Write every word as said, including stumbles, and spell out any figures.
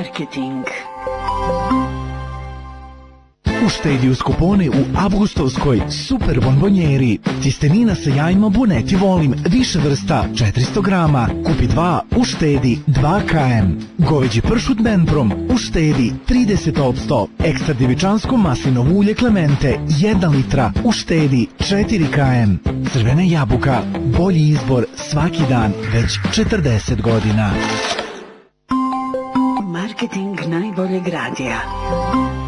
Marketing. Uštedi uz kupone u avgustovskoj super bombonjeri. Cistenina sa jajima Boneti volim, više vrsta, četiristo grama. Kupi dva, uštedi dva kilograma. Goveđi pršut Benprom, uštedi trideset posto. Ekstra djevičansko maslinovo ulje Clemente, jedna litra, uštedi četiri kilograma. Crvena jabuka, bolji izbor svaki dan, već četrdeset godina. Marketing najboljeg radija.